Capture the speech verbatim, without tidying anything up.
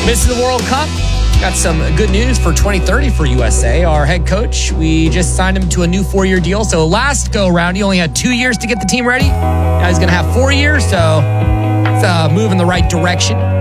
Missing the World Cup. Got some good news for twenty thirty for U S A. Our head coach, we just signed him to a new four-year deal. So last go-around, he only had two years to get the team ready. Now he's going to have four years, so it's a move in the right direction.